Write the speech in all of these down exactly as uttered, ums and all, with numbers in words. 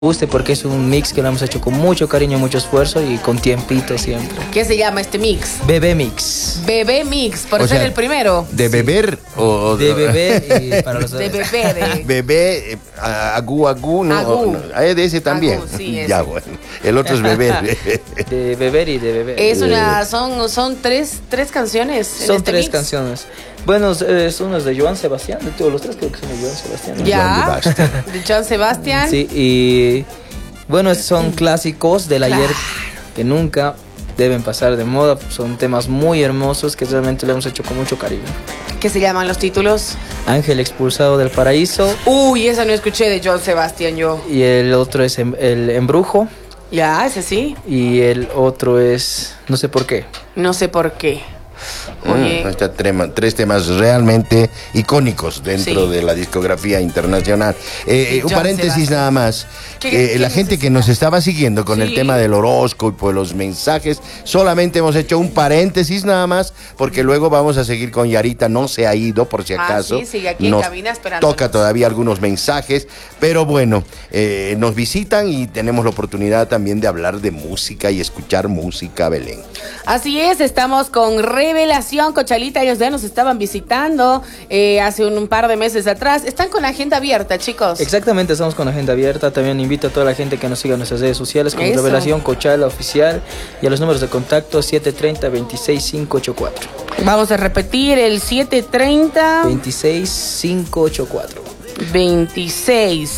guste porque es un mix que lo hemos hecho con mucho cariño, mucho esfuerzo y con tiempito siempre. ¿Qué se llama este mix? Bebé Mix. Bebé Mix, por O ser sea, el primero. ¿De Sí. beber o, o De bebé y para los De bebé, de... Bebé, eh, agú, agú, ¿no? Agú. O- no, ah, de ese también. Agú, sí, ese. Ya, bueno. El otro es beber. de beber y de beber. Es una, son, son tres, tres canciones en Son este tres mix. canciones. Bueno, es uno es de Joan Sebastián, de todos los tres creo que son de Joan Sebastián. ¿no? Ya, Joan Sebastián. de Joan Sebastián. Sí, y bueno, son clásicos del ayer Claro. que nunca deben pasar de moda. Son temas muy hermosos que realmente lo hemos hecho con mucho cariño. ¿Qué se llaman los títulos? Ángel expulsado del paraíso Uy, esa no escuché de Joan Sebastián yo. y el otro es em- el embrujo Ya, ese sí. y el otro es no sé por qué. No sé por qué. Oye, Mm, está trema- tres temas realmente icónicos dentro Sí. de la discografía internacional. Eh, Sí, eh, un Joan paréntesis Sebastián. nada más. ¿Qué- Eh, qué la gente que nos estaba siguiendo con el Sí. tema del horóscopo y los mensajes, solamente hemos hecho un paréntesis nada más, porque luego vamos a seguir con Yarita, no se ha ido por si Ah, acaso. sí, sigue aquí en Nos cabina esperándonos. toca todavía algunos mensajes, pero bueno, eh, nos visitan y tenemos la oportunidad también de hablar de música y escuchar música, Belén. así es, estamos con Revelación, Cochalita, ellos ya nos estaban visitando eh, hace un, un par de meses atrás. Están con agenda abierta, chicos. Exactamente, estamos con agenda abierta. También invito a toda la gente que nos siga en nuestras redes sociales como Eso. Revelación Cochala Oficial y a los números de contacto siete tres cero, dos seis cinco ocho cuatro. Vamos a repetir el siete treinta veintiséis cinco ocho cuatro. veintiséis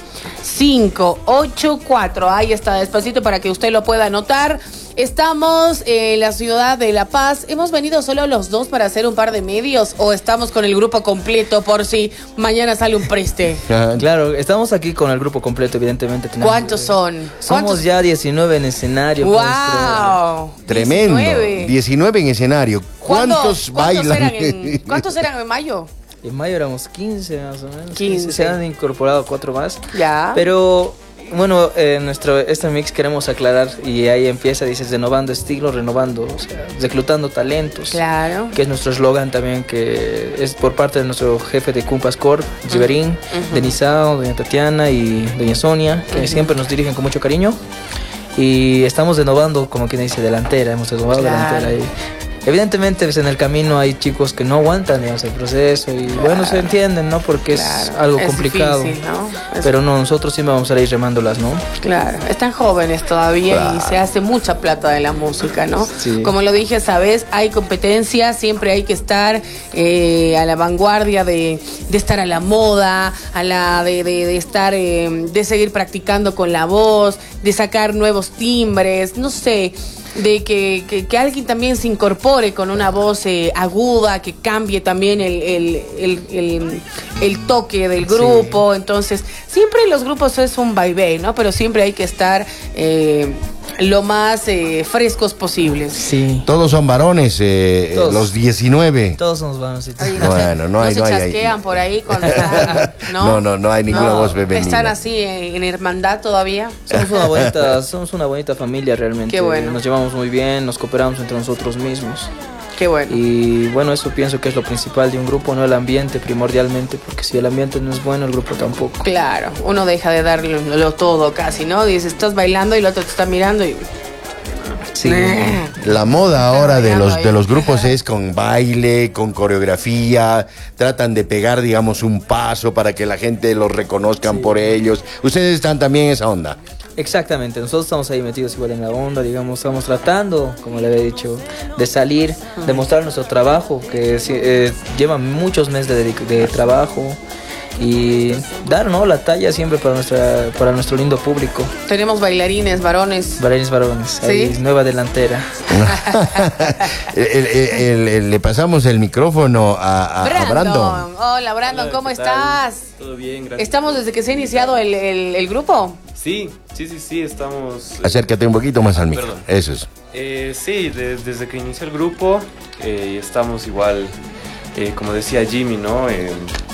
cinco ocho cuatro. Ahí está, despacito para que usted lo pueda anotar. Estamos en la ciudad de La Paz. ¿Hemos venido solo los dos para hacer un par de medios o estamos con el grupo completo por si mañana sale un preste? Claro, estamos aquí con el grupo completo, evidentemente. Tenemos- ¿Cuántos son? Somos ¿Cuántos? ya diecinueve en escenario. ¡Wow! Tremendo. diecinueve. diecinueve en escenario. ¿Cuándo- ¿Cuántos ¿cuántos bailan? Eran en, ¿Cuántos eran en mayo? En mayo éramos quince más o menos. quince. Se han incorporado cuatro más. Ya. Pero bueno, en nuestro este mix queremos aclarar y ahí empieza, dices, renovando estilos, renovando, o sea, reclutando talentos. Claro. Que es nuestro eslogan también, que es por parte de nuestro jefe de Cumpas Corp, Giverín, ujú. Denisao, doña Tatiana y doña Sonia, que Ujú. siempre nos dirigen con mucho cariño. Y estamos renovando, como quien dice, delantera, hemos renovado Claro. delantera. Y evidentemente pues, en el camino hay chicos que no aguantan, digamos, el proceso y bueno, se entienden, ¿no? Porque es Claro, algo es complicado. difícil, ¿no? Es- Pero no, nosotros siempre vamos a ir remándolas, ¿no? Claro, están jóvenes todavía Claro. y se hace mucha plata de la música, ¿no? Sí. Como lo dije, sabes, hay competencia, siempre hay que estar eh, a la vanguardia de, de estar a la moda, a la de, de, de estar, eh, de seguir practicando con la voz, de sacar nuevos timbres, no sé. De que, que, que alguien también se incorpore con una voz eh, aguda, que cambie también el, el, el, el, el toque del grupo. Entonces, siempre los grupos es un vaivén, ¿no? Pero siempre hay que estar eh, lo más eh, frescos posibles. Sí. Todos son varones, eh, Todos. los diecinueve. Todos somos varoncitos. Oye, Bueno, no hay- se no hay ahí. chasquean por ahí cuando están, ¿no? No, no, no hay ninguna voz femenina. ¿Están así en, en hermandad todavía? Somos una bonita, somos una bonita familia realmente. Qué bueno. Nos llevamos muy bien, nos cooperamos entre nosotros mismos. Qué bueno. Y bueno, eso pienso que es lo principal de un grupo, no el ambiente primordialmente, porque si el ambiente no es bueno, el grupo tampoco. Claro, uno deja de darlo lo todo casi, ¿no? Dices, estás bailando y el otro te está mirando y... Sí. Nah. La moda ahora de los, ahí. de los grupos es con baile, con coreografía, tratan de pegar, digamos, un paso para que la gente los reconozcan por ellos. Ustedes están también en esa onda. Exactamente, nosotros estamos ahí metidos igual en la onda, digamos, estamos tratando, como le había dicho, de salir, de mostrar nuestro trabajo, que sí, eh, lleva muchos meses de, dedic- de trabajo y dar, ¿no?, la talla siempre para nuestra para nuestro lindo público. Tenemos bailarines, varones. Varones varones, ahí, ¿Sí? nueva delantera. El- el- el- el- le pasamos el micrófono a, a- a Brandon. Brandon. Hola, Brandon, Hola, ¿cómo ¿qué tal? estás? Todo bien, gracias. Estamos desde que se ha iniciado el, el- el grupo. Sí, sí, sí, sí, estamos... Acércate un poquito más al micro. Perdón. Eso es. Eh, sí, de- desde que inició el grupo eh, estamos igual, eh, como decía Jimmy, ¿no? En,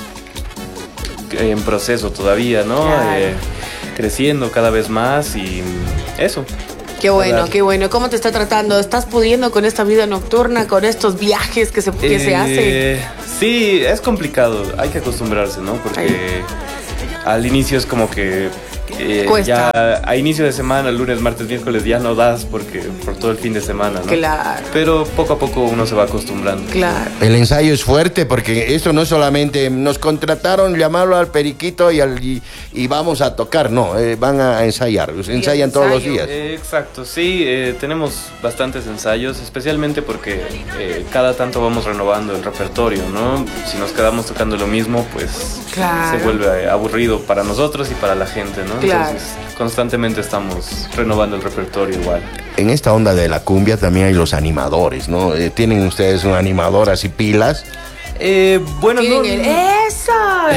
en proceso todavía, ¿no? Claro. Eh, creciendo cada vez más y mm, eso. Qué bueno, Claro. qué bueno. ¿Cómo te está tratando? ¿Estás pudiendo con esta vida nocturna, con estos viajes que se, que se Eh, hacen? Sí, es complicado, hay que acostumbrarse, ¿no? Porque al inicio es como que eh, Cuesta. ya a inicio de semana, lunes, martes, miércoles, ya no das porque por todo el fin de semana, ¿no? Claro. Pero poco a poco uno se va acostumbrando. Claro. El ensayo es fuerte porque esto no solamente nos contrataron, llamarlo al periquito y, al, y, y vamos a tocar, no, eh, van a ensayar, ensayan todos los días. Eh, exacto, sí, eh, tenemos bastantes ensayos, especialmente porque eh, cada tanto vamos renovando el repertorio, ¿no? Si nos quedamos tocando lo mismo, pues Claro. se vuelve aburrido para nosotros y para la gente, ¿no? Claro. Entonces, constantemente estamos renovando el repertorio igual. En esta onda de la cumbia también hay los animadores, ¿no? Eh, ¿Tienen ustedes un animador así pilas? Eh, bueno, no, Tienen el- ¡Eso!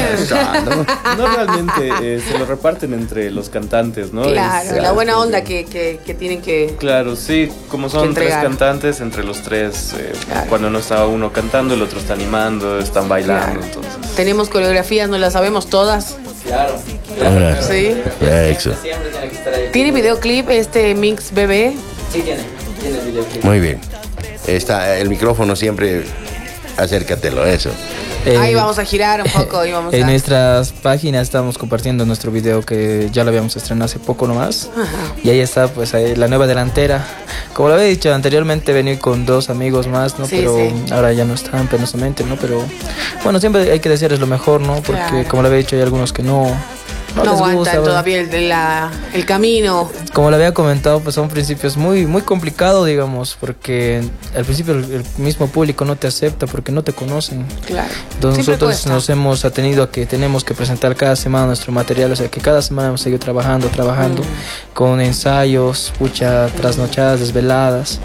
¿no? no realmente eh, se lo reparten entre los cantantes, ¿no? Claro, Es- la buena onda que, que, que tienen que... Claro, sí, como que son tres entregar. cantantes, entre los tres, eh, Claro. cuando no está uno cantando, el otro está animando, están bailando, Claro. entonces. Tenemos coreografías, no las sabemos todas. Claro. Ahora, Sí. eso. Siempre tiene que estar ahí. ¿Tiene videoclip este Mix Bebé? Sí, tiene. Tiene videoclip. Muy bien. Está el micrófono siempre, acércatelo, eso. Eh, Ahí vamos a girar un poco y vamos En a... nuestras páginas estamos compartiendo nuestro video que ya lo habíamos estrenado hace poco nomás. Ajá. Y ahí está, pues, ahí la nueva delantera. Como lo había dicho anteriormente, vení con dos amigos más, ¿no? Sí, pero sí. ahora ya no están penosamente, ¿no? Pero bueno, siempre hay que decirles lo mejor, ¿no? Porque Claro. como lo había dicho, hay algunos que no, no, No les aguantan gusta. ¿verdad? todavía el, de la, el camino. Como le había comentado, pues son principios muy, muy complicados, digamos, porque al principio el, el mismo público no te acepta porque no te conocen. Claro. Entonces Siempre nosotros cuesta. nos hemos atenido a que tenemos que presentar cada semana nuestro material, o sea que cada semana hemos seguido trabajando, trabajando Mm. con ensayos, pucha, trasnochadas, desveladas.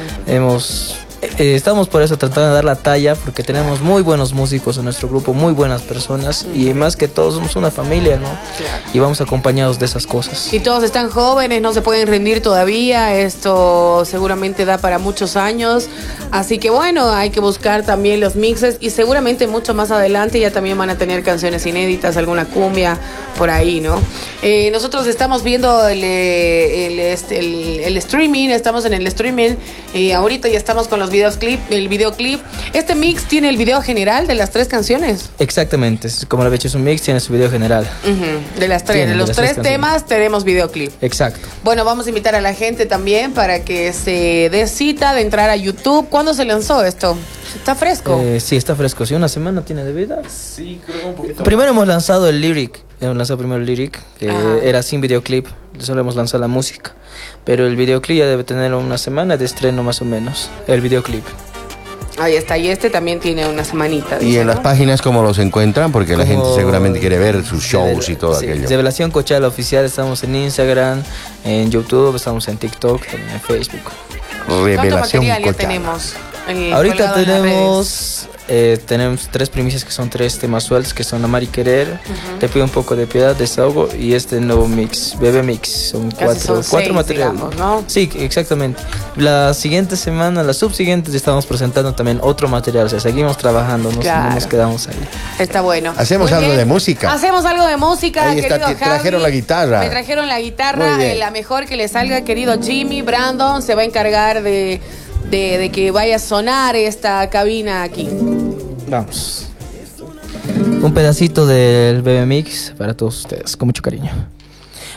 Hemos eh, estamos por eso tratando de dar la talla porque tenemos muy buenos músicos en nuestro grupo, muy buenas personas y más que todos somos una familia, ¿no? Claro. Y vamos acompañados de esas cosas. Y todos están jóvenes, no se pueden rendir todavía. Esto seguramente da para muchos años. Así que bueno, hay que buscar también los mixes y seguramente mucho más adelante ya también van a tener canciones inéditas, alguna cumbia por ahí, ¿no? Eh, nosotros estamos viendo el, eh, el, este, el, el streaming, estamos en el streaming. Eh, ahorita ya estamos con los videos clip, el videoclip. Este mix tiene el video general de las tres canciones. Exactamente, es como lo había hecho, es un mix, tiene su video general. Ujú, de las tres, Tiene, de de los las tres tres canciones. temas tenemos videoclip. Exacto. Bueno, vamos a invitar a la gente también para que se dé cita de entrar a YouTube. ¿Cuándo se lanzó esto? Está fresco. Eh, sí, está fresco. Sí, una semana tiene de vida. Sí, creo que un poquito. Primero hemos lanzado el lyric. Hemos lanzado primero el lyric, que Ajá. era sin videoclip. Solo hemos lanzado la música. Pero el videoclip ya debe tener una semana de estreno más o menos. El videoclip. Ahí está. Y este también tiene una semanita. Y dice, en las ¿no? páginas, ¿cómo los encuentran? Porque la Como- gente seguramente quiere ver sus shows y todo Sí, aquello. Revelación Cochala Oficial. Estamos en Instagram, en YouTube, estamos en TikTok, también en Facebook. ¿Cuánto Revelación material ya Cochala. tenemos? eh, Ahorita colgado en las redes? tenemos eh, tenemos tres primicias que son tres temas sueltos que son Amar y Querer, Te pido un poco de piedad, Desahogo y este nuevo mix, Bebé Mix. Son Casi cuatro, son cuatro seis, materiales. digamos, ¿no? Sí, exactamente. La siguiente semana, las subsiguientes, estamos presentando también otro material. O sea, seguimos trabajando, no, Claro. no nos quedamos ahí. Está bueno. Hacemos Muy algo bien. de música. Hacemos algo de música, Ahí está, querido te trajeron Javi. la guitarra. Me trajeron la guitarra, Muy bien. eh, la mejor que le salga, querido Jimmy. Brandon se va a encargar de, de, de que vaya a sonar esta cabina aquí. Vamos. Un pedacito del Bebé Mix para todos ustedes, con mucho cariño.